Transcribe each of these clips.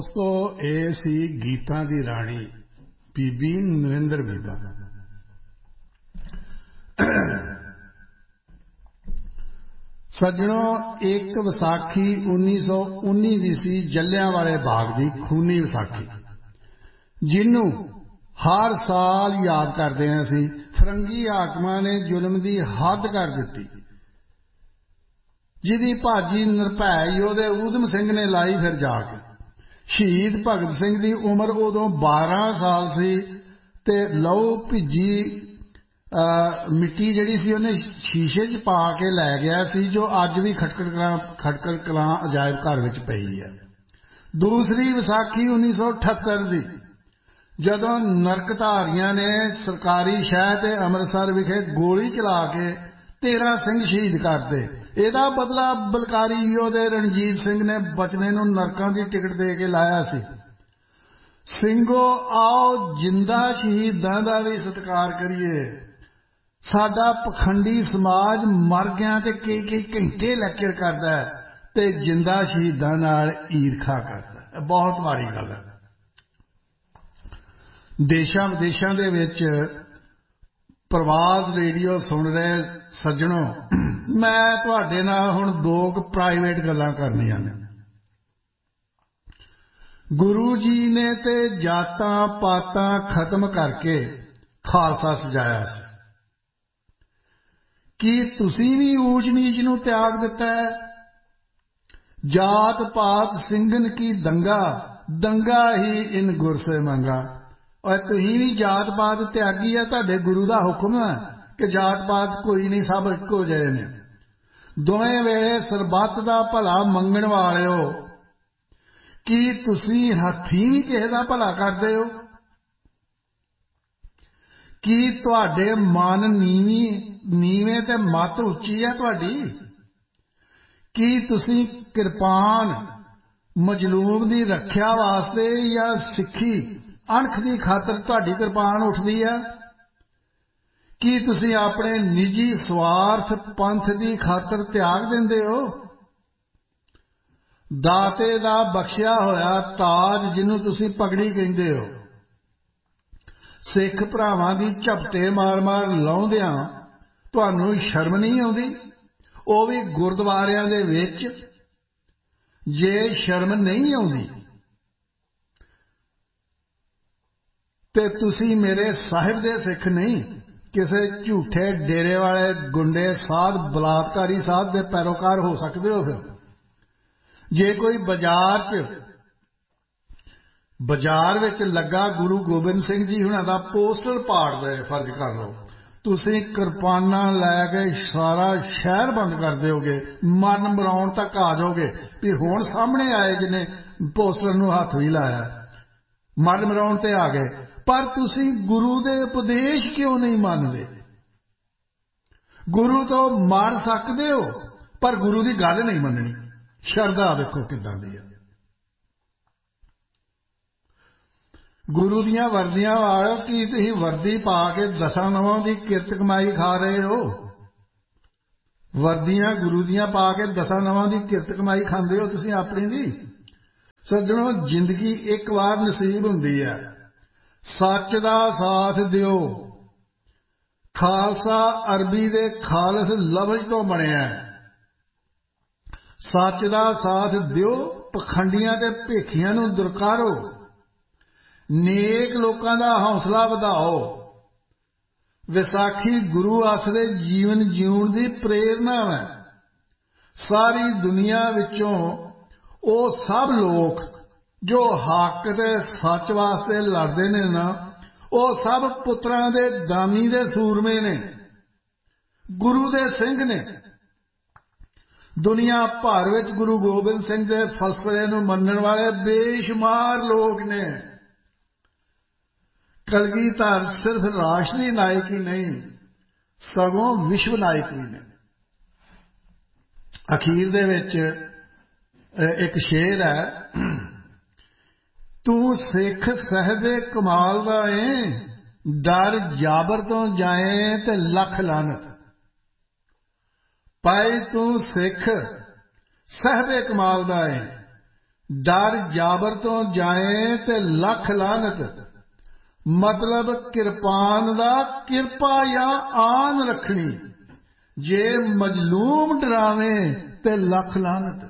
ਦੋਸਤੋ ਇਹ ਸੀ ਗੀਤਾਂ ਦੀ ਰਾਣੀ ਬੀਬੀ ਨਰਿੰਦਰ ਬੀਬਾ। ਸੱਜਣੋ, ਇੱਕ ਵਿਸਾਖੀ 1919 ਦੀ ਸੀ, ਜਲਿਆਂਵਾਲੇ ਬਾਗ ਦੀ ਖੂਨੀ ਵਿਸਾਖੀ, ਜਿਹਨੂੰ ਹਰ ਸਾਲ ਯਾਦ ਕਰਦੇ ਹਾਂ ਅਸੀਂ। ਫਰੰਗੀ ਹਾਕਮਾਂ ਨੇ ਜ਼ੁਲਮ ਦੀ ਹੱਦ ਕਰ ਦਿੱਤੀ, ਜਿਹਦੀ ਭਾਜੀ ਨਿਰਭੈ ਯੋਧੇ ਊਧਮ ਸਿੰਘ ਨੇ ਲਾਈ ਫਿਰ ਜਾ ਕੇ। ਸ਼ਹੀਦ ਭਗਤ ਸਿੰਘ ਦੀ ਉਮਰ ਉਦੋਂ 12 ਸਾਲ ਸੀ ਤੇ ਲਹੂ ਭਿੱਜੀ ਮਿੱਟੀ ਜਿਹੜੀ ਸੀ ਉਹਨੇ ਸ਼ੀਸ਼ੇ 'ਚ ਪਾ ਕੇ ਲੈ ਗਿਆ ਸੀ, ਜੋ ਅੱਜ ਵੀ ਖਟਕੜ ਕਲਾਂ ਅਜਾਇਬ ਘਰ ਵਿੱਚ ਪਈ ਹੈ। ਦੂਸਰੀ ਵਿਸਾਖੀ 1978 ਦੀ, ਜਦੋਂ ਨਰਕਧਾਰੀਆਂ ਨੇ ਸਰਕਾਰੀ ਸ਼ਹਿਰ ਤੇ ਅੰਮ੍ਰਿਤਸਰ ਵਿਖੇ ਗੋਲੀ ਚਲਾ ਕੇ 13 ਸਿੰਘ ਸ਼ਹੀਦ ਕਰਤੇ। ਇਹਦਾ ਬਦਲਾ ਬਲਕਾਰੀ ਯੋਧੇ ਰਣਜੀਤ ਸਿੰਘ ਨੇ ਬਚਨੇ ਨੂੰ ਨਰਕਾਂ ਦੀ ਟਿਕਟ ਦੇ ਕੇ ਲਾਇਆ ਸੀ। ਸਿੰਘੋ, ਆਓ ਜਿੰਦਾ ਸ਼ਹੀਦਾਂ ਦਾ ਵੀ ਸਤਿਕਾਰ ਕਰੀਏ। ਸਾਡਾ ਪਖੰਡੀ ਸਮਾਜ ਮਰ ਗਿਆ ਤੇ ਕਈ ਘੰਟੇ ਲੈਕਚਰ ਕਰਦਾ ਤੇ ਜਿੰਦਾ ਸ਼ਹੀਦਾਂ ਨਾਲ ਈਰਖਾ ਕਰਦਾ। ਬਹੁਤ ਮਾੜੀ ਗੱਲ ਹੈ। ਦੇਸ਼ਾਂ ਵਿਦੇਸ਼ਾਂ ਦੇ ਵਿੱਚ ਪ੍ਰਵਾਦ ਰੇਡੀਓ ਸੁਣ ਰਹੇ ਸੱਜਣੋ, ਮੈਂ ਤੁਹਾਡੇ ਨਾਲ ਹੁਣ ਦੋ ਪ੍ਰਾਈਵੇਟ ਗੱਲਾਂ ਕਰਨੀਆਂ ਨੇ। ਗੁਰੂ ਜੀ ਨੇ ਤੇ ਜਾਤਾਂ ਪਾਤਾਂ ਖਤਮ ਕਰਕੇ ਖਾਲਸਾ ਸਜਾਇਆ ਸੀ। ਕੀ ਤੁਸੀਂ ਵੀ ਊਚ ਨੀਚ ਨੂੰ ਤਿਆਗ ਦਿੱਤਾ ਹੈ? ਜਾਤ ਪਾਤ ਸਿੰਘਨ ਕੀ ਦੰਗਾ ਹੀ ਇਨ ਗੁਰ ਸੇ ਮੰਗਾ। ਔਰ ਤੁਸੀਂ ਵੀ ਜਾਤ ਪਾਤ ਤਿਆਗੀ ਆ। ਤੁਹਾਡੇ ਗੁਰੂ ਦਾ ਹੁਕਮ ਹੈ ਕਿ ਜਾਤ ਪਾਤ ਕੋਈ ਨਹੀਂ, ਸਭ ਇੱਕੋ ਜਿਹੇ ਨੇ। ਦੋਵੇਂ ਵੇਲੇ ਸਰਬੱਤ ਦਾ ਭਲਾ ਮੰਗਣ ਵਾਲਿਓ, ਕੀ ਤੁਸੀਂ ਹੱਥੀਂ ਵੀ ਕਿਸੇ ਦਾ ਭਲਾ ਕਰਦੇ ਹੋ? ਕੀ ਤੁਹਾਡੇ ਮਨ ਨੀਵੇਂ ਤੇ ਮੱਤ ਉੱਚੀ ਹੈ ਤੁਹਾਡੀ? ਕੀ ਤੁਸੀਂ ਕਿਰਪਾਨ ਮਜਲੂਮ ਦੀ ਰੱਖਿਆ ਵਾਸਤੇ ਜਾਂ ਸਿੱਖੀ ਅਣਖ ਦੀ ਖਾਤਰ ਤੁਹਾਡੀ ਕਿਰਪਾਨ ਉੱਠਦੀ ਹੈ? ਕੀ ਤੁਸੀਂ ਆਪਣੇ ਨਿੱਜੀ ਸਵਾਰਥ ਪੰਥ ਦੀ ਖਾਤਰ ਤਿਆਗ ਦਿੰਦੇ ਹੋ? ਦਾਤੇ ਦਾ ਬਖਸ਼ਿਆ ਹੋਇਆ ਤਾਜ, ਜਿਹਨੂੰ ਤੁਸੀਂ ਪਗੜੀ ਕਹਿੰਦੇ ਹੋ, ਸਿੱਖ ਭਰਾਵਾਂ ਦੀ ਝਪਟੇ ਮਾਰ-ਮਾਰ ਲਾਉਂਦਿਆਂ ਤੁਹਾਨੂੰ ਸ਼ਰਮ ਨਹੀਂ ਆਉਂਦੀ? ਉਹ ਵੀ ਗੁਰਦੁਆਰਿਆਂ ਦੇ ਵਿੱਚ। ਜੇ ਸ਼ਰਮ ਨਹੀਂ ਆਉਂਦੀ ਤੇ ਤੁਸੀਂ ਮੇਰੇ ਸਾਹਿਬ ਦੇ ਸਿੱਖ ਨਹੀਂ, ਕਿਸੇ ਝੂਠੇ ਡੇਰੇ ਵਾਲੇ ਗੁੰਡੇ ਸਾਧ ਬਲਾਤਕਾਰੀ ਸਾਧ ਦੇ ਪੈਰੋਕਾਰ ਹੋ ਸਕਦੇ ਹੋ। ਫਿਰ ਜੇ ਕੋਈ ਬਾਜ਼ਾਰ ਵਿੱਚ ਲੱਗਾ ਗੁਰੂ ਗੋਬਿੰਦ ਸਿੰਘ ਜੀ ਹੁਣਾਂ ਦਾ ਪੋਸਟਰ ਪਾੜਦੇ, ਫਰਜ਼ ਕਰ ਲਓ, ਤੁਸੀਂ ਕਿਰਪਾਨਾਂ ਲੈ ਕੇ ਸਾਰਾ ਸ਼ਹਿਰ ਬੰਦ ਕਰ ਦਿਓਗੇ। ਮਰਨ ਮਰਾਉਣ ਤੱਕ ਆ ਜਾਓਗੇ ਵੀ ਹੁਣ ਸਾਹਮਣੇ ਆਏ ਜਿਹਨੇ ਪੋਸਟਰ ਨੂੰ ਹੱਥ ਵੀ ਲਾਇਆ। ਮਰਨ ਮਰਾਉਣ ਤੇ ਆ ਗਏ। ਪਰ ਤੁਸੀਂ ਗੁਰੂ ਦੇ ਉਪਦੇਸ਼ ਕਿਉਂ ਨਹੀਂ ਮੰਨਦੇ? ਗੁਰੂ ਤੋਂ ਮਰ ਸਕਦੇ ਹੋ ਪਰ ਗੁਰੂ ਦੀ ਗੱਲ ਨਹੀਂ ਮੰਨਣੀ। ਸ਼ਰਧਾ ਵੇਖੋ ਕਿੱਦਾਂ ਦੀ ਹੈ। ਗੁਰੂ ਦੀਆਂ ਵਰਦੀਆਂ ਵਾਲੋ, ਕੀ ਤੁਸੀਂ ਵਰਦੀ ਪਾ ਕੇ ਦਸਾਂ ਨਵਾਂ ਦੀ ਕਿਰਤ ਕਮਾਈ ਖਾ ਰਹੇ ਹੋ? ਵਰਦੀਆਂ ਗੁਰੂ ਦੀਆਂ ਪਾ ਕੇ ਦਸਾਂ ਨਵਾਂ ਦੀ ਕਿਰਤ ਕਮਾਈ ਖਾਂਦੇ ਹੋ ਤੁਸੀਂ ਆਪਣੀ ਦੀ। ਸੱਜਣੋ, ਜ਼ਿੰਦਗੀ ਇੱਕ ਵਾਰ ਨਸੀਬ ਹੁੰਦੀ ਹੈ। ਸੱਚ ਦਾ ਸਾਥ ਦਿਓ। ਖਾਲਸਾ ਅਰਬੀ ਦੇ ਖਾਲਸ ਲਫ਼ਜ਼ ਤੋਂ ਬਣਿਆ। ਸੱਚ ਦਾ ਸਾਥ ਦਿਓ, ਪਖੰਡੀਆਂ ਤੇ ਭੇਖੀਆਂ ਨੂੰ ਦੁਰਕਾਰੋ, ਨੇਕ ਲੋਕਾਂ ਦਾ ਹੌਸਲਾ ਵਧਾਓ। ਵਿਸਾਖੀ ਗੁਰੂ ਆਸਰੇ ਜੀਵਨ ਜਿਉਣ ਦੀ ਪ੍ਰੇਰਨਾ ਹੈ। ਸਾਰੀ ਦੁਨੀਆ ਵਿੱਚੋਂ ਉਹ ਸਭ ਲੋਕ ਜੋ ਹੱਕ ਤੇ ਸੱਚ ਵਾਸਤੇ ਲੜਦੇ ਨੇ ਨਾ, ਉਹ ਸਭ ਪੁੱਤਰਾਂ ਦੇ ਦਾਨੀ ਦੇ ਸੂਰਮੇ ਨੇ, ਗੁਰੂ ਦੇ ਸਿੰਘ ਨੇ। ਦੁਨੀਆ ਭਰ ਵਿੱਚ ਗੁਰੂ ਗੋਬਿੰਦ ਸਿੰਘ ਦੇ ਫਲਸਫੇ ਨੂੰ ਮੰਨਣ ਵਾਲੇ ਬੇਸ਼ੁਮਾਰ ਲੋਕ ਨੇ। ਕਲਗੀਧਰ ਸਿਰਫ ਰਾਸ਼ਟਰੀ ਨਾਇਕ ਹੀ ਨਹੀਂ, ਸਗੋਂ ਵਿਸ਼ਵ ਨਾਇਕ ਵੀ ਨੇ। ਅਖੀਰ ਦੇ ਵਿੱਚ ਇੱਕ ਸ਼ੇਰ ਹੈ, ਤੂੰ ਸਿੱਖ ਸਾਹਿਬੇ ਕਮਾਲ ਦਾ ਏ, ਡਰ ਜਾਬਰ ਤੋਂ ਜਾਏ ਤੇ ਲੱਖ ਲਾਨਤ। ਭਾਈ ਤੂੰ ਸਿੱਖ ਸਾਹਿਬੇ ਕਮਾਲ ਦਾ ਏ, ਡਰ ਜਾਬਰ ਤੋਂ ਜਾਏ ਤੇ ਲੱਖ ਲਾਨਤ। ਮਤਲਬ ਕਿਰਪਾਨ ਦਾ ਕਿਰਪਾ ਜਾਂ ਆਨ ਰੱਖਣੀ, ਜੇ ਮਜਲੂਮ ਡਰਾਵੇ ਤੇ ਲੱਖ ਲਾਨਤ।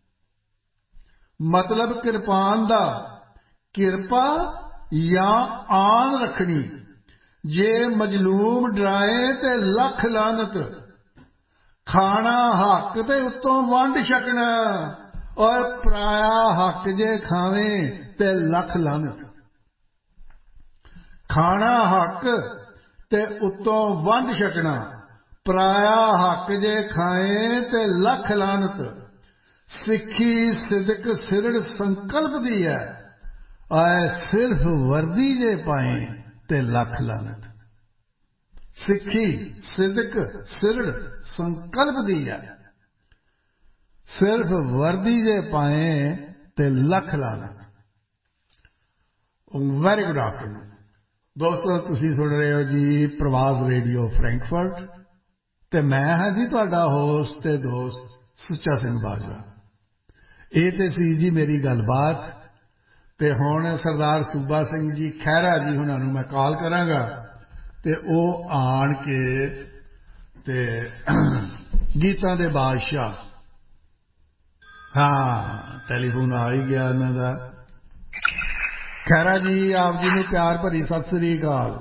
ਮਤਲਬ ਕਿਰਪਾਨ ਦਾ ਕਿਰਪਾ ਜਾਂ ਆਨ ਰੱਖਣੀ, ਜੇ ਮਜਲੂਮ ਡਰਾਏ ਤੇ ਲੱਖ ਲਾਨਤ। ਖਾਣਾ ਹੱਕ ਤੇ ਉੱਤੋਂ ਵੰਡ ਛਕਣਾ, ਔਰ ਪਰਾਇਆ ਹੱਕ ਜੇ ਖਾਵੇ ਤੇ ਲੱਖ ਲਾਨਤ। ਖਾਣਾ ਹੱਕ ਤੇ ਉੱਤੋਂ ਵੰਡ ਛਕਣਾ, ਪਰਾਇਆ ਹੱਕ ਜੇ ਖਾਏ ਤੇ ਲੱਖ ਲਾਨਤ। ਸਿੱਖੀ ਸਿਦਕ ਸਿਰੜ ਸੰਕਲਪ ਦੀ ਹੈ, ਆਏ ਸਿਰਫ ਵਰਦੀ ਜੇ ਪਾਏ ਤੇ ਲੱਖ ਲਾਨਤ। ਸਿੱਖੀ ਸਿਦਕ ਸਿਰੜ ਸੰਕਲਪ ਦੀ ਹੈ, ਸਿਰਫ ਵਰਦੀ ਜੇ ਪਾਏ ਤੇ ਲੱਖ ਲਾਨਤ। ਵੈਰੀ ਗੁੱਡ ਆਫਟਰਨੂਨ ਦੋਸਤੋ, ਤੁਸੀਂ ਸੁਣ ਰਹੇ ਹੋ ਜੀ ਪ੍ਰਵਾਸ ਰੇਡੀਓ ਫਰੈਂਕਫਰਟ ਤੇ ਮੈਂ ਹਾਂ ਜੀ ਤੁਹਾਡਾ ਹੋਸਟ ਤੇ ਦੋਸਤ ਸੁੱਚਾ ਸਿੰਘ ਬਾਜਵਾ। ਇਹ ਤੇ ਸੀ ਜੀ ਮੇਰੀ ਗੱਲਬਾਤ, ਤੇ ਹੁਣ ਸਰਦਾਰ ਸੂਬਾ ਸਿੰਘ ਜੀ ਖਹਿਰਾ ਜੀ ਹੁਣਾਂ ਨੂੰ ਮੈਂ ਕਾਲ ਕਰਾਂਗਾ ਤੇ ਉਹ ਆਣ ਕੇ ਤੇ ਗੀਤਾਂ ਦੇ ਬਾਦਸ਼ਾਹ, ਹਾਂ ਟੈਲੀਫੋਨ ਆ ਹੀ ਗਿਆ ਉਹਨਾਂ ਦਾ। ਖਹਿਰਾ ਜੀ ਆਪ ਜੀ ਨੂੰ ਪਿਆਰ ਭਰੀ ਸਤਿ ਸ੍ਰੀ ਅਕਾਲ।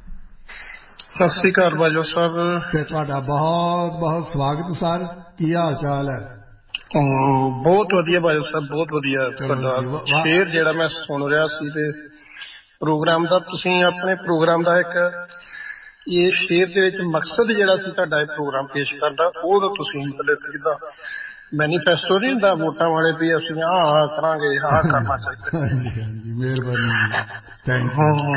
ਸਤਿ ਸ੍ਰੀ ਅਕਾਲ ਬਾਜਵਾ ਸਾਹਿਬ, ਤੇ ਤੁਹਾਡਾ ਬਹੁਤ ਬਹੁਤ ਸਵਾਗਤ ਸਰ। ਕੀ ਹਾਲ ਚਾਲ ਹੈ? ਬਹੁਤ ਵਧੀਆ ਬਾਜਵਾ ਸਾਹਿਬ, ਬਹੁਤ ਵਧੀਆ। ਤੁਹਾਡਾ ਸ਼ੇਰ ਜਿਹੜਾ ਮੈਂ ਸੁਣ ਰਿਹਾ ਸੀ ਤੇ ਪ੍ਰੋਗਰਾਮ ਦਾ, ਤੁਸੀਂ ਆਪਣੇ ਪ੍ਰੋਗਰਾਮ ਦਾ ਇੱਕ ਇਹ ਸ਼ੇਰ ਦੇ ਵਿੱਚ ਮਕਸਦ ਜਿਹੜਾ ਸੀ ਤੁਹਾਡਾ ਇਹ ਪ੍ਰੋਗਰਾਮ ਪੇਸ਼ ਕਰਨ ਦਾ, ਉਹ ਤੁਸੀਂ ਮਤਲਬ ਜਿੱਦਾਂ ਮੈਨੀਫੈਸਟੋ ਨਹੀਂ ਹੁੰਦਾ ਵੋਟਾਂ ਵਾਲੇ ਵੀ ਅਸੀਂ ਆਹ ਕਰਾਂਗੇ, ਆਹ ਕਰਨਾ ਚਾਹੀਦਾ। ਹਾਂਜੀ ਹਾਂਜੀ, ਮਿਹਰਬਾਨੀ, ਥੈਂਕ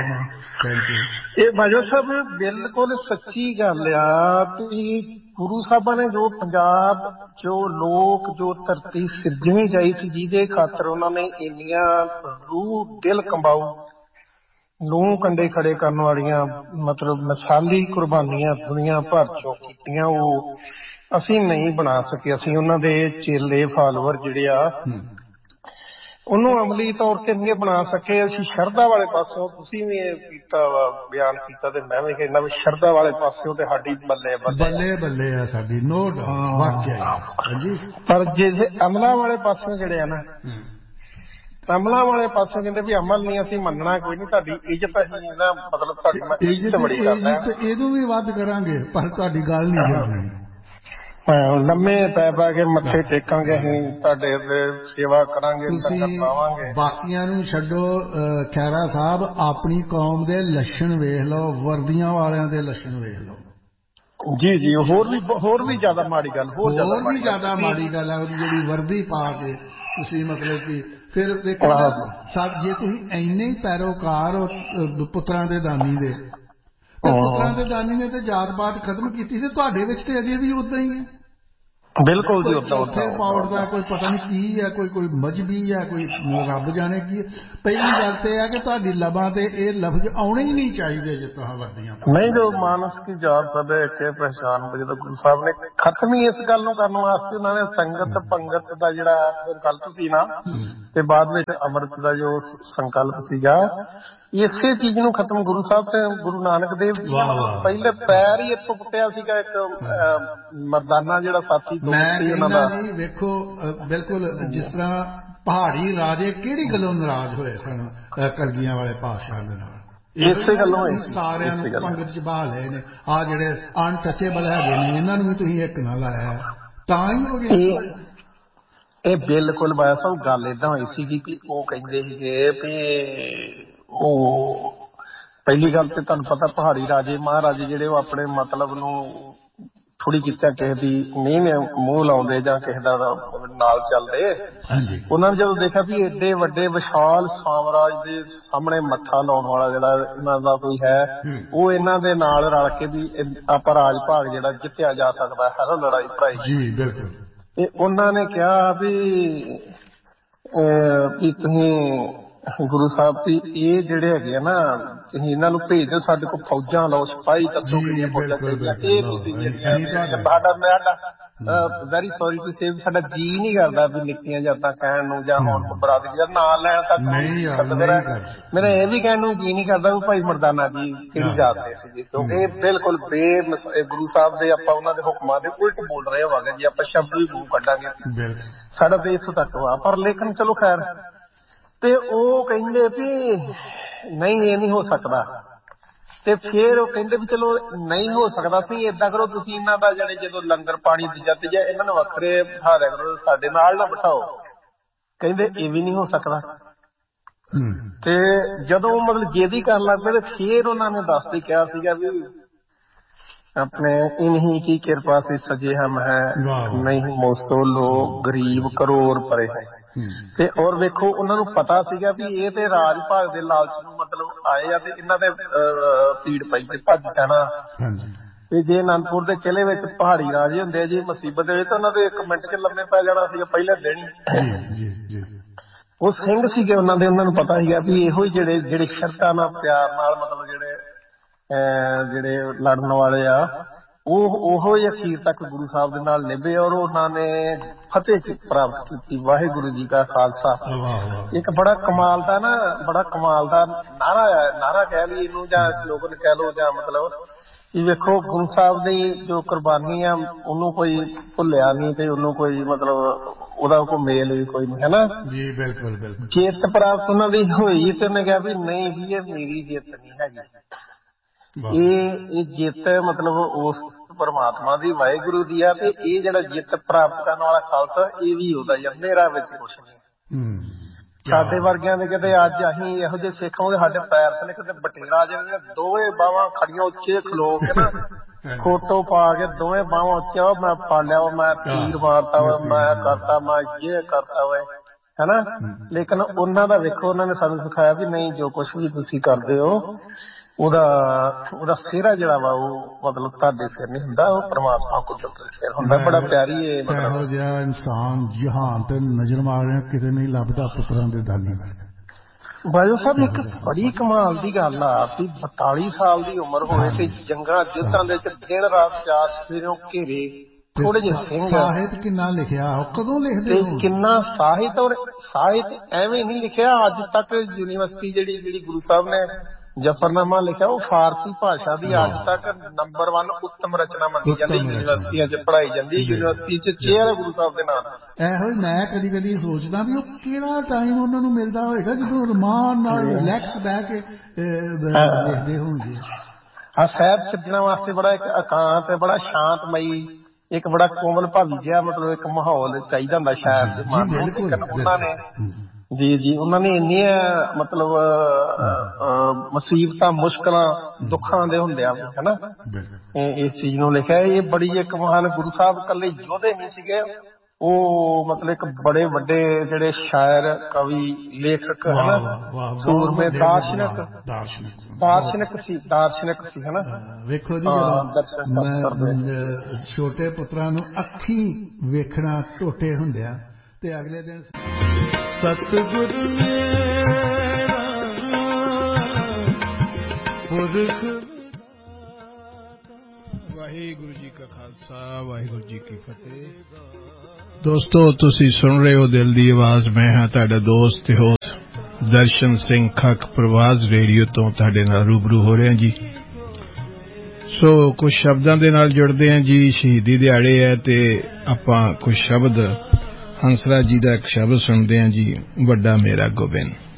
ਯੂ। ਇਹ ਬਾਜਵਾ ਸਾਹਿਬ ਬਿਲਕੁਲ ਸੱਚੀ ਗੱਲ ਆ ਕਿ ਗੁਰੂ ਸਾਹਿਬਾਂ ਨੇ ਜੋ ਪੰਜਾਬ, ਜੋ ਲੋਕ, ਜੋ ਧਰਤੀ ਸਿਰਜਣੀ ਚਾਹੀ ਸੀ, ਜਿਹਦੇ ਖਾਤਰ ਉਹਨਾਂ ਨੇ ਇੰਨੀਆਂ ਰੂਹ ਦਿਲ ਕੰਬਾਊ ਲੂੰ ਕੰਡੇ ਖੜੇ ਕਰਨ ਵਾਲੀਆਂ ਮਤਲਬ ਮਿਸਾਲੀ ਕੁਰਬਾਨੀਆਂ ਦੁਨੀਆ ਭਰ ਚੋਂ ਕੀਤੀਆਂ, ਉਹ ਅਸੀਂ ਨਹੀਂ ਬਣਾ ਸਕੇ। ਅਸੀਂ ਉਹਨਾਂ ਦੇ ਚੇਲੇ ਫਾਲੋਅਰ ਜਿਹੜੇ ਆ ਉਹਨੂੰ ਅਮਲੀ ਤੌਰ ਤੇ ਨਹੀਂ ਬਣਾ ਸਕੇ। ਅਸੀਂ ਸ਼ਰਧਾ ਵਾਲੇ ਪਾਸੋਂ, ਤੁਸੀਂ ਵੀ ਇਹ ਕੀਤਾ ਵਾ ਬਿਆਨ ਕੀਤਾ ਤੇ ਮੈਂ ਵੀ ਕਹਿੰਦਾ ਵੀ ਸ਼ਰਧਾ ਵਾਲੇ ਪਾਸਿਓਂ ਤੇ ਸਾਡੀ ਬੱਲੇ ਬੱਲੇ ਬੱਲੇ ਆ ਸਾਡੀ, ਨੋ ਡਾਊਟ, ਵਾਕਿਆ। ਪਰ ਜੇ ਅਮਲਾਂ ਵਾਲੇ ਪਾਸਿਓਂ ਜਿਹੜੇ ਆ ਨਾ, ਅਮਲਾਂ ਵਾਲੇ ਪਾਸੋਂ ਕਹਿੰਦੇ ਵੀ ਅਮਲ ਨਹੀਂ ਅਸੀਂ ਮੰਨਣਾ, ਕੋਈ ਨਹੀਂ, ਤੁਹਾਡੀ ਇੱਜ਼ਤ ਅਸੀਂ ਨਾ ਮਤਲਬ ਤੁਹਾਡੀ ਮੈਂ ਇੱਜ਼ਤ ਬੜੀ ਕਰਦਾ, ਇਹਨੂੰ ਵੀ ਵੱਧ ਕਰਾਂਗੇ ਪਰ ਤੁਹਾਡੀ ਗੱਲ ਨਹੀਂ ਕਰਨੀ। ਲੰਮੇ ਪੈ ਪੈ ਕੇ ਮੱਥੇ ਟੇਕਾਂਗੇ, ਅਸੀਂ ਤੁਹਾਡੇ ਤੇ ਸੇਵਾ ਕਰਾਂਗੇ, ਤੁਸੀਂ ਬਾਕੀਆਂ ਨੂੰ ਛੱਡੋ। ਖਹਿਰਾ ਸਾਹਿਬ ਆਪਣੀ ਕੌਮ ਦੇ ਲੱਛਣ ਵੇਖ ਲਓ, ਵਰਦੀਆਂ ਵਾਲਿਆਂ ਦੇ ਲੱਛਣ ਵੇਖ ਲਓ। ਜੀ ਜੀ, ਹੋਰ ਵੀ ਜ਼ਿਆਦਾ ਮਾੜੀ ਗੱਲ, ਹੋਰ ਵੀ ਜ਼ਿਆਦਾ ਮਾੜੀ ਗੱਲ ਹੈ ਉਹਦੀ ਜਿਹੜੀ ਵਰਦੀ ਪਾ ਕੇ ਤੁਸੀਂ ਮਤਲਬ ਕਿ ਫਿਰ ਦੇਖੋ ਜੇ ਤੁਸੀਂ ਇੰਨੇ ਹੀ ਪੈਰੋਕਾਰ ਹੋ ਪੁੱਤਰਾਂ ਦੇ ਦਾਨੀ ਦੇ, ਪੁੱਤਰਾਂ ਦੇ ਦਾਨੀ ਨੇ ਤੇ ਜਾਤ ਪਾਤ ਖਤਮ ਕੀਤੀ ਤੇ ਤੁਹਾਡੇ ਵਿੱਚ ਤੇ ਅਜੇ ਵੀ ਉਦਾਂ ਹੀ ਹੈ। ਬਿਲਕੁਲ ਜੀ, ਉੱਥੇ ਪਾਉਣ ਦਾ ਕੋਈ ਪਤਾ ਨਹੀਂ ਕੀ ਹੈ, ਕੋਈ ਮਜਬੀ ਹੈ, ਕੋਈ ਰੱਬ ਜਾਣੇ ਕੀ ਹੈ। ਪਹਿਲੀ ਗੱਲ ਤੇ ਹੈ ਕਿ ਤੁਹਾਡੀ ਲਬਾਂ ਤੇ ਇਹ ਲਫ਼ਜ਼ ਆਉਣੇ ਹੀ ਨਹੀਂ ਚਾਹੀਦੇ ਜੇ ਤੁਸੀਂ ਵਰਦੀਆਂ ਨਹੀਂ। ਜੋ ਮਾਨਸ ਕੀ ਜਾਤ ਸਭ ਇੱਕ ਪਹਿਚਾਨ, ਜਦੋਂ ਗੁਰੂ ਸਾਹਿਬ ਨੇ ਖਤਮ ਹੀ ਇਸ ਗੱਲ ਨੂੰ ਕਰਨ ਵਾਸਤੇ ਉਹਨਾਂ ਨੇ ਸੰਗਤ ਪੰਗਤ ਦਾ ਜਿਹੜਾ ਸੰਕਲਪ ਸੀ ਨਾ, ਤੇ ਬਾਅਦ ਵਿੱਚ ਅੰਮ੍ਰਿਤ ਦਾ ਜੋ ਸੰਕਲਪ ਸੀਗਾ, ਇਸੇ ਚੀਜ਼ ਨੂੰ ਖਤਮ ਗੁਰੂ ਸਾਹਿਬ ਤੇ ਗੁਰੂ ਨਾਨਕ ਦੇਵ ਜੀ ਨੇ ਪਹਿਲੇ ਪੈਰ ਹੀ ਇੱਥੋਂ ਪੁੱਟਿਆ ਸੀਗਾ। ਇੱਕ ਮਰਦਾਨਾ ਜਿਹੜਾ ਸਾਥੀ ਮੈਂ ਕਹਿੰਦਾ ਜੀ ਵੇਖੋ, ਬਿਲਕੁਲ ਜਿਸ ਤਰ੍ਹਾਂ ਪਹਾੜੀ ਰਾਜੇ ਕਿਹੜੀ ਗੱਲੋਂ ਨਾਰਾਜ਼ ਹੋਏ ਸਨ ਕਲਗੀਆਂ ਵਾਲੇ ਪਾਤਸ਼ਾਹ ਦੇ ਨਾਲ, ਇਸੇ ਗੱਲੋਂ ਸਾਰਿਆਂ ਨੂੰ ਪੰਗਤ ਚ ਬਹਾ ਲਏ ਨੇ। ਆਹ ਜਿਹੜੇ ਅਨਟੱਚੇਬਲ ਹੈਗੇ ਨੇ ਇਹਨਾਂ ਨੂੰ ਵੀ ਤੁਸੀਂ ਇੱਕ ਨਾ ਲਾਇਆ, ਤਾਂ ਹੀ ਹੋ ਗਈ ਇਹ। ਬਿਲਕੁਲ ਬਾਇਆ ਸਾਹਿਬ ਗੱਲ ਏਦਾਂ ਹੋਈ ਸੀਗੀ ਕਿ ਉਹ ਕਹਿੰਦੇ ਸੀਗੇ ਵੀ ਉਹ ਪਹਿਲੀ ਗੱਲ ਤੇ ਤੁਹਾਨੂੰ ਪਤਾ ਪਹਾੜੀ ਰਾਜੇ ਮਹਾਰਾਜੇ ਜਿਹੜੇ ਉਹ ਆਪਣੇ ਮਤਲਬ ਨੂੰ ਥੋੜੀ ਕੀਤਾ ਕਿਸੇ ਦੀ ਨਹੀਂ ਮੂੰਹ ਲਾਉਂਦੇ ਜਾਂ ਕਿਸੇ ਦਾ ਨਾਲ ਚੱਲਦੇ। ਉਹਨਾਂ ਨੇ ਜਦੋਂ ਦੇਖਿਆ ਵੀ ਏਡੇ ਵੱਡੇ ਵਿਸ਼ਾਲ ਸਾਮਰਾਜ ਦੇ ਸਾਹਮਣੇ ਮੱਥਾ ਲਾਉਣ ਵਾਲਾ ਜਿਹੜਾ ਇਹਨਾਂ ਦਾ ਕੋਈ ਹੈ, ਉਹ ਇਹਨਾਂ ਦੇ ਨਾਲ ਰਲ ਕੇ ਵੀ ਆਪਾਂ ਰਾਜ ਭਾਗ ਜਿਹੜਾ ਜਿੱਤਿਆ ਜਾ ਸਕਦਾ ਹੈ ਲੜਾਈ ਭਰਾਈ। ਜੀ ਬਿਲਕੁਲ। ਤੇ ਉਹਨਾਂ ਨੇ ਕਿਹਾ ਵੀ ਤੁਸੀਂ ਗੁਰੂ ਸਾਹਿਬ ਵੀ ਇਹ ਜਿਹੜੇ ਹੈਗੇ ਆ ਨਾ, ਤੁਸੀਂ ਇਹਨਾਂ ਨੂੰ ਭੇਜ ਦਿਓ, ਸਾਡੇ ਕੋਲ ਫੌਜਾਂ ਲਾਓ, ਸਿਪਾਹੀ ਦੱਸੋ ਕਿੰਨੀਆਂ ਫੌਜਾਂ ਚਾਹੀਦੀਆਂ, ਇਹ ਤੁਸੀਂ ਜਿਹੜੀਆਂ ਵੈਰੀ ਸੌਰੀ ਟੂ ਸੇ ਸਾਡਾ ਜੀ ਨਹੀਂ ਕਰਦਾ ਵੀ ਨਿੱਕੀਆਂ ਜਾਤਾਂ ਕਹਿਣ ਨੂੰ ਜਾਂ ਹੁਣ ਬਰਾਦਰੀ ਦਾ ਨਾਂ ਲੈਣ ਤੱਕ ਮੇਰਾ ਇਹ ਵੀ ਕਹਿਣ ਨੂੰ ਜੀ ਨਹੀਂ ਕਰਦਾ ਵੀ ਭਾਈ ਮਰਦਾਨਾ ਜੀ ਕਿਹੜੀ ਜਾਤ ਦੇ ਸੀ, ਕਿਉਂਕਿ ਇਹ ਬਿਲਕੁਲ ਗੁਰੂ ਸਾਹਿਬ ਦੇ ਆਪਾਂ ਉਹਨਾਂ ਦੇ ਹੁਕਮਾਂ ਦੇ ਉਲਟ ਬੋਲ ਰਹੇ ਹੋਵਾਂਗੇ ਜੇ ਆਪਾਂ ਸ਼ਬਦ ਵੀ ਮੂੰਹ ਕੱਢਾਂਗੇ। ਸਾਡਾ ਤੇ ਇੱਥੋਂ ਤੱਕ ਵਾ, ਪਰ ਲੇਕਿਨ ਚਲੋ ਖੈਰ। ਤੇ ਉਹ ਕਹਿੰਦੇ ਵੀ ਨਹੀਂ ਇਹ ਨਹੀਂ ਹੋ ਸਕਦਾ, ਤੇ ਫਿਰ ਉਹ ਕਹਿੰਦੇ ਵੀ ਚਲੋ ਨਹੀਂ ਹੋ ਸਕਦਾ ਸੀ ਏਦਾਂ ਕਰੋ ਤੁਸੀਂ ਇਹਨਾਂ ਦਾ ਜਿਹੜੇ ਜਦੋਂ ਲੰਗਰ ਪਾਣੀ ਦੂਜਾ ਤੀਜਾ ਇਹਨਾਂ ਨੂੰ ਵੱਖਰੇ ਬਿਠਾ ਦਿਆ ਕਰੋ, ਸਾਡੇ ਨਾਲ ਨਾ ਬਿਠਾਓ। ਕਹਿੰਦੇ ਇਹ ਵੀ ਨਹੀਂ ਹੋ ਸਕਦਾ। ਤੇ ਜਦੋਂ ਮਤਲਬ ਜੇਦੀ ਕਰਨ ਲੱਗ ਪਏ ਤੇ ਫਿਰ ਉਹਨਾਂ ਨੇ ਦੱਸਦੇ ਕਿਹਾ ਸੀਗਾ ਵੀ ਆਪਣੇ ਇਨਹੀ ਕੀ ਕਿਰਪਾ ਸੇ ਸਜੇ ਹਮ ਹੈ ਨਹੀਂ ਮੋਸਤੋ ਲੋਕ ਗਰੀਬ ਕਰੋੜ ਪਰੇ ਹੈ। ਤੇ ਔਰ ਵੇਖੋ ਉਹਨਾਂ ਨੂੰ ਪਤਾ ਸੀਗਾ ਵੀ ਇਹ ਤੇ ਰਾਜ ਭਾਗ ਦੇ ਲਾਲਚ ਨੂੰ ਮਤਲਬ ਆਏ ਆ ਤੇ ਇਹਨਾਂ ਦੇ ਪੀੜ ਪਈ ਤੇ ਭੱਜ ਜਾਣਾ। ਤੇ ਜੇ ਅਨੰਦਪੁਰ ਦੇ ਕਿਲੇ ਵਿੱਚ ਪਹਾੜੀ ਰਾਜੇ ਹੁੰਦੇ ਆ ਜੀ ਮੁਸੀਬਤ ਦੇ ਵਿੱਚ ਤਾਂ ਉਹਨਾਂ ਦੇ 1 ਮਿੰਟ 'ਚ ਲੰਮੇ ਪੈ ਜਾਣਾ ਸੀਗਾ ਪਹਿਲੇ ਦਿਨ ਹੀ। ਉਹ ਸਿੰਘ ਸੀਗੇ ਉਹਨਾਂ ਦੇ, ਉਹਨਾਂ ਨੂੰ ਪਤਾ ਸੀਗਾ ਵੀ ਇਹੋ ਹੀ ਜਿਹੜੇ ਸ਼ਰਤਾਂ ਨਾਲ ਪਿਆਰ ਨਾਲ ਮਤਲਬ ਜਿਹੜੇ ਲੜਨ ਵਾਲੇ ਆ ਉਹੋ ਹੀ ਅਖੀਰ ਤੱਕ ਗੁਰੂ ਸਾਹਿਬ ਦੇ ਨਾਲ ਨਿਭੇ ਔਰ ਉਹਨਾਂ ਨੇ ਫਤਿਹ ਪ੍ਰਾਪਤ ਕੀਤੀ। ਵਾਹਿਗੁਰੂ ਜੀ ਕਾ ਖਾਲਸਾ। ਇੱਕ ਬੜਾ ਕਮਾਲ ਦਾ ਨਾਰਾ ਕਹਿ ਲਈ ਇਹਨੂੰ ਜਾਂ ਸਲੋਗਨ ਕਹਿ ਲਓ ਜਾਂ ਮਤਲਬ ਵੀ ਵੇਖੋ ਗੁਰੂ ਸਾਹਿਬ ਦੀ ਜੋ ਕੁਰਬਾਨੀ ਆ ਉਹਨੂੰ ਕੋਈ ਭੁੱਲਿਆ ਨਹੀਂ ਤੇ ਉਹਨੂੰ ਕੋਈ ਮਤਲਬ ਉਹਦਾ ਕੋਈ ਮੇਲ ਵੀ ਕੋਈ ਨਹੀਂ, ਹੈ ਨਾ ਜੀ। ਬਿਲਕੁਲ ਬਿਲਕੁਲ। ਜਿੱਤ ਪ੍ਰਾਪਤ ਉਹਨਾਂ ਦੀ ਹੋਈ ਤੇ ਉਹਨੇ ਕਿਹਾ ਵੀ ਨਹੀਂ ਵੀ ਇਹ ਮੇਰੀ ਜਿੱਤ ਨਹੀਂ ਹੈਗੀ, ਇਹ ਜਿੱਤ ਮਤਲਬ ਉਸ ਪਰਮਾਤਮਾ ਦੀ ਵਾਹਿਗੁਰੂ ਦੀ ਆ। ਤੇ ਇਹ ਜਿਹੜਾ ਜਿੱਤ ਪ੍ਰਾਪਤ ਕਰਨ ਵਾਲਾ ਖਾਲਸਾ ਇਹ ਵੀ ਉਹਦਾ ਯਾਰ, ਮੇਰਾ ਵਿੱਚ ਕੁਛ ਨਹੀਂ। ਸਾਡੇ ਵਰਗਿਆਂ ਦੇ ਕਿਤੇ ਅੱਜ ਅਸੀਂ ਇਹੋ ਜਿਹੇ ਸਿੱਖ ਹੋਗੇ ਸਾਡੇ ਪੈਰ ਥੱਲੇ ਕਿਤੇ ਬਟੇਰਾ ਜਿਹੜੀਆਂ ਦੋਵੇਂ ਬਾਹਾਂ ਖੜੀਆਂ ਉੱਚੇ ਖਲੋ ਕੇ ਨਾ ਫੋਟੋ ਪਾ ਕੇ ਦੋਵੇਂ ਬਾਹਾਂ ਉੱਚੀਆਂ ਮੈਂ ਪਾ ਲਿਆ ਮੈਂ ਤੀਰ ਮਾਰਤਾ ਵਾ ਮੈਂ ਕਰਤਾ ਮੈਂ ਇਹ ਕਰਤਾ ਵਾ, ਹਨਾ। ਲੇਕਿਨ ਉਹਨਾਂ ਦਾ ਵੇਖੋ ਉਹਨਾਂ ਨੇ ਸਾਨੂੰ ਸਿਖਾਇਆ ਵੀ ਨਹੀਂ ਜੋ ਕੁਛ ਵੀ ਤੁਸੀਂ ਕਰਦੇ ਹੋ ਉਹਦਾ ਸਿਹਰਾ ਜਿਹੜਾ ਵਾ ਉਹ ਮਤਲਬ ਤੁਹਾਡੇ ਸਿਰ ਨਹੀਂ ਹੁੰਦਾ, ਉਹ ਪਰਮਾਤਮਾ ਕੁਦਰਤ ਦੇ ਸਿਰ ਹੁੰਦਾ। ਬੜਾ ਪਿਆਰੀ ਇਹ ਇਹੋ ਜਿਹਾ ਇਨਸਾਨ ਜਹਾਨ ਤੇ ਨਜ਼ਰ ਮਾਰਿਆ ਕਿਤੇ ਨਹੀਂ ਲੱਭਦਾ ਪੁੱਤਰਾਂ ਦੇ ਦਾਨੀ ਵਰਗਾ। ਬਾਜੋ ਸਾਹਿਬ ਇੱਕ ਬੜੀ ਕਮਾਲ ਦੀ ਗੱਲ ਆ ਵੀ 42 ਸਾਲ ਦੀ ਉਮਰ ਹੋਵੇ ਤੇ ਜੰਗਾਂ ਯੁੱਧਾਂ ਦੇ ਵਿੱਚ ਦਿਨ ਰਾਤ ਚਾਰ ਸਵੇਰੋਂ ਘੇਰੇ ਥੋੜੇ ਜਿਹੇ ਸਿੰਘ। ਸਾਹਿਤ ਕਿੰਨਾ ਲਿਖਿਆ, ਕਦੋਂ ਲਿਖਦੇ ਹੋ ਕਿੰਨਾ ਸਾਹਿਤ, ਔਰ ਸਾਹਿਤ ਐਵੇਂ ਨਹੀਂ ਲਿਖਿਆ ਅੱਜ ਤੱਕ। ਯੂਨੀਵਰਸਿਟੀ ਜਿਹੜੀ ਗੁਰੂ ਸਾਹਿਬ ਨੇ ਜਫਰਨਾਮਾ ਲਿਖਿਆ ਉਹ ਫਾਰਸੀ ਭਾਸ਼ਾ ਦੀ ਅੱਜ ਤੱਕ ਨੰਬਰ 1 ਉੱਤਮ ਰਚਨਾ ਮੰਨੀ ਜਾਂਦੀ, ਯੂਨੀਵਰਸਿਟੀਆਂ 'ਚ ਪੜ੍ਹਾਈ ਜਾਂਦੀ। ਯੂਨੀਵਰਸਿਟੀ 'ਚ ਚੇਅਰ ਹੈ ਗੁਰੂ ਸਾਹਿਬ ਦੇ ਨਾਮ। ਇਹੋ ਮੈਂ ਕਦੀ ਸੋਚਦਾ ਵੀ ਉਹ ਕਿਹੜਾ ਟਾਈਮ ਉਹਨਾਂ ਨੂੰ ਮਿਲਦਾ ਹੋਏਗਾ ਜਦੋਂ ਰਮਾਨ ਨਾਲ ਰਿਲੈਕਸ ਬਹਿ ਕੇ ਦੇਖਦੇ ਹੋਣਗੇ। ਹਾਂ, ਸਾਹਿਬ ਛੱਡਣ ਵਾਸਤੇ ਬੜਾ ਇੱਕ ਇਕਾਂਤ ਬੜਾ ਸ਼ਾਂਤਮਈ ਇੱਕ ਬੜਾ ਕੋਮਲ ਭਾਵੀ ਜਿਹਾ ਮਤਲਬ ਇੱਕ ਮਾਹੌਲ ਚਾਹੀਦਾ ਹੁੰਦਾ ਸ਼ਾਇਦ ਉਹਨਾਂ ਨੇ ਜੀ ਉਹਨਾਂ ਨੇ ਇੰਨੀਆਂ ਮਤਲਬ ਮੁਸੀਬਤਾਂ ਮੁਸ਼ਕਲਾਂ ਦੁੱਖਾਂ ਦੇ ਹੁੰਦਿਆਂ ਹਨਾ ਇਸ ਚੀਜ਼ ਨੂੰ ਲਿਖਿਆ। ਇਹ ਬੜੀ ਇੱਕ ਮਹਾਨ ਗੁਰੂ ਸਾਹਿਬ ਇਕੱਲੇ ਯੋਧੇ ਨਹੀਂ ਸੀਗੇ, ਉਹ ਮਤਲਬ ਇੱਕ ਬੜੇ ਵੱਡੇ ਜਿਹੜੇ ਸ਼ਾਇਰ ਕਵੀ ਲੇਖਕ ਹਨਾ ਸੂਰਮੇ ਦਾਰਸ਼ਨਿਕ ਸੀ ਹਨਾ। ਵੇਖੋ ਜੀ ਮੈਂ ਛੋਟੇ ਪੁੱਤਰਾਂ ਨੂੰ ਅੱਖੀਂ ਵੇਖਣਾ ਟੋਟੇ ਹੁੰਦਿਆ ਤੇ ਅਗਲੇ ਦਿਨ ਸਤਿਗੁਰ ਮੇਰਾ ਪੁਰਖ। ਵਾਹਿਗੁਰੂ ਜੀ ਕਾ ਖਾਲਸਾ ਵਾਹਿਗੁਰੂ ਜੀ ਕੀ ਫਤਿਹ। ਦੋਸਤੋ ਤੁਸੀਂ ਸੁਣ ਰਹੇ ਹੋ ਦਿਲ ਦੀ ਆਵਾਜ਼। ਮੈਂ ਹਾਂ ਤੁਹਾਡਾ ਦੋਸਤ ਤੇ ਹੋਸਟ ਦਰਸ਼ਨ ਸਿੰਘ ਖੱਕ ਪ੍ਰਵਾਜ਼ ਰੇਡੀਓ ਤੋਂ ਤੁਹਾਡੇ ਨਾਲ ਰੂਬਰੂ ਹੋ ਰਿਹਾ ਜੀ। ਸੋ ਕੁਝ ਸ਼ਬਦਾਂ ਦੇ ਨਾਲ ਜੁੜਦੇ ਹਾਂ ਜੀ। ਸ਼ਹੀਦੀ ਦਿਹਾੜੇ ਹੈ ਤੇ ਆਪਾਂ ਕੁਝ ਸ਼ਬਦ ਹੰਸਰਾਜ ਜੀ ਦਾ ਇੱਕ ਸ਼ਬਦ ਸੁਣਦੇ ਹਾਂ ਜੀ। ਵੱਡਾ ਮੇਰਾ ਗੋਬਿੰਦ।